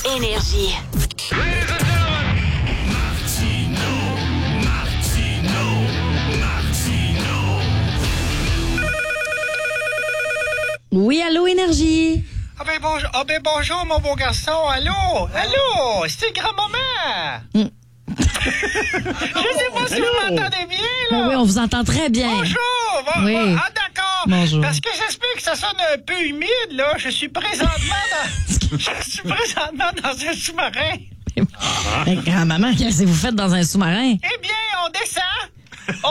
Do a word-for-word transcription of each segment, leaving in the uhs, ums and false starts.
Énergie. Oui, allô, Énergie. Ah ben, bonjour, ah ben bonjour, mon beau garçon. Allô? Allô? C'est grand-maman. Mm. Je sais pas si vous m'entendez bien, là. Oui, on vous entend très bien. Bonjour. Bon, oui. bon, ah, d'accord. Bonjour. Parce que j'explique que ça sonne un peu humide, là. Je suis présentement dans, je suis présentement dans un sous-marin. Mais grand-maman, qu'est-ce que vous faites dans un sous-marin? Eh bien, on descend. On...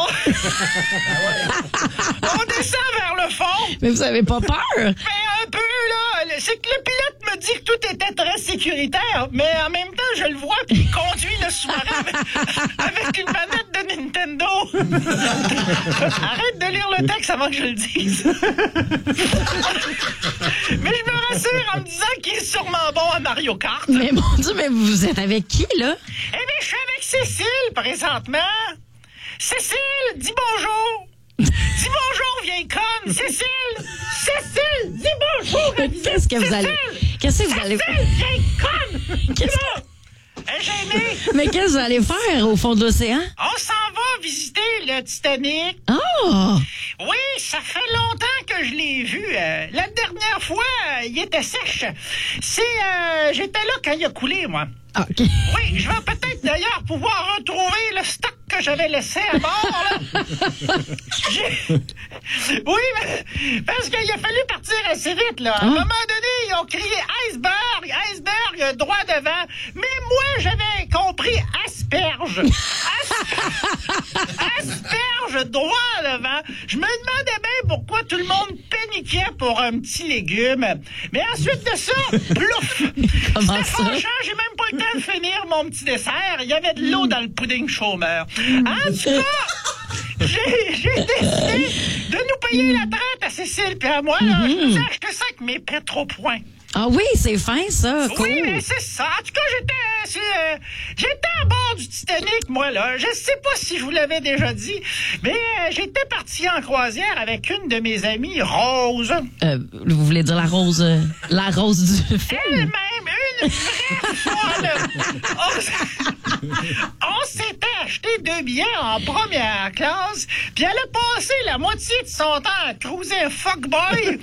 on descend vers le fond. Mais vous avez pas peur? Mais un peu, là. C'est que le pilote me dit que tout était très sécuritaire, mais en même temps, je le vois qu'il conduit le sous-marin avec, avec une manette de Nintendo. Arrête de lire le texte avant que je le dise. Mais je me rassure en me disant qu'il est sûrement bon à Mario Kart. Mais mon Dieu, mais vous êtes avec qui, là? Eh bien, je suis avec Cécile, présentement. Cécile, dis bonjour. Dis bonjour, vieille conne. Cécile, Cécile, dis bonjour. Qu'est-ce que vous allez... Qu'est-ce que vous allez faire? Cécile, vieille conne. Qu'est-ce que... Elle est gênée. Mais qu'est-ce que vous allez faire au fond de l'océan? On s'en va visiter le Titanic. Oh! Oui, ça fait longtemps que je l'ai vu. Euh, la dernière fois, euh, il était sèche. C'est, euh, j'étais là quand il a coulé, moi. Ah, OK. Oui, je vais peut-être d'ailleurs pouvoir retrouver le stock que j'avais laissé à bord, là. J'ai... Oui, mais parce qu'il a fallu partir assez vite, là. À un ah. moment donné, ils ont crié iceberg, iceberg, droit devant. Mais moi, j'avais compris asperge. As... asperge, droit devant. Je me demandais bien pourquoi tout le monde paniquait pour un petit légume. Mais ensuite de ça, plouf! Comment C'était ça? fâchant, j'ai même pas le temps de finir mon petit dessert. Il y avait de l'eau dans le pudding chômeur. En tout cas, j'ai, j'ai décidé de nous payer la traite à Cécile puis à moi. Là. Mm-hmm. Je nous ai acheté ça avec mes pétropoints. Ah oui, c'est fin, ça. Cool. Oui, mais c'est ça. En tout cas, j'étais, sur, euh, j'étais à bord du Titanic, moi, là. Je sais pas si je vous l'avais déjà dit, mais euh, j'étais parti en croisière avec une de mes amies, Rose. Euh, vous voulez dire la rose, euh, la rose du film? Elle-même, une vraie folle. On, on s'était acheté deux billets en première classe, puis elle a passé la moitié de son temps à cruiser un fuckboy.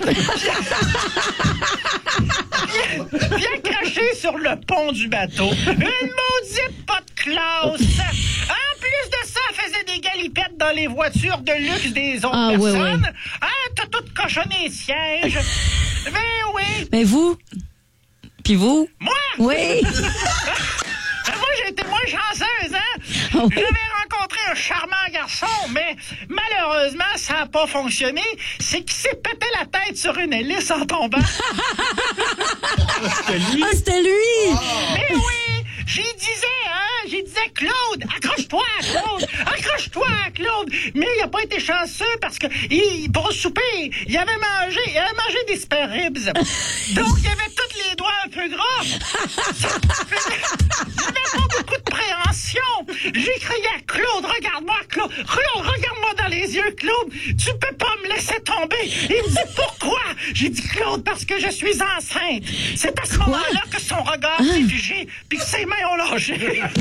Bien craché sur le pont du bateau. Une maudite pas de classe. En plus de ça, elle faisait des galipettes dans les voitures de luxe des autres ah, personnes. Oui, oui. Ah, t'as tout cochonné les sièges. Ben oui. Mais vous? Puis vous? Moi? Oui. Moi, j'ai été moins chanceuse, hein? Oh oui. J'avais rencontré un charmant garçon, mais malheureusement, ça n'a pas fonctionné. C'est qu'il s'est pété la tête sur une hélice en tombant. C'était lui? Ah, c'était lui! Oh. Mais oui! J'y disais, hein? J'y disais, Claude, accroche-toi, Claude! Accroche-toi, Claude! Mais il n'a pas été chanceux parce que, il, pour souper, il avait mangé, il avait mangé des spare ribs. Donc, il avait tous les doigts un peu gras. Il n'avait pas beaucoup de préhension. J'ai crié à Claude, regarde-moi, Claude. Claude, regarde-moi dans les yeux, Claude. Tu peux pas me laisser tomber. Il me dit, pourquoi? J'ai dit, Claude, parce que je suis enceinte. C'est à ce moment-là que son regard s'est figé, puis que ses mains ont lâché.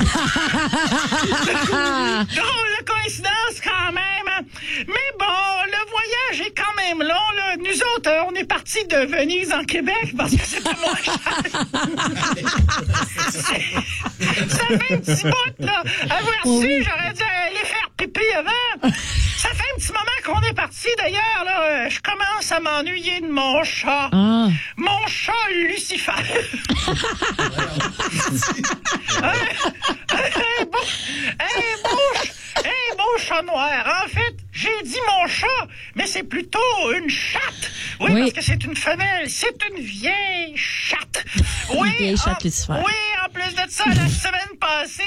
Drôle de coïncidence quand même. Mais bon, le voyage est quand même long, là. Nous autres, on est partis de Venise en Québec parce que c'était moins cher. Ça fait un petit bout, là. Avoir su, j'aurais dû aller faire pipi avant. Ça fait un petit moment qu'on est parti, d'ailleurs, là. Je commence à m'ennuyer de mon chat. Ah. Mon chat Lucifer. Un beau, un beau, un beau chat noir. En fait, j'ai dit mon chat, mais c'est plutôt une chatte. Oui, oui. parce que c'est une femelle. C'est une vieille chatte. Oui, une vieille chatte en, Lucifer. oui, en plus de ça, la semaine passée,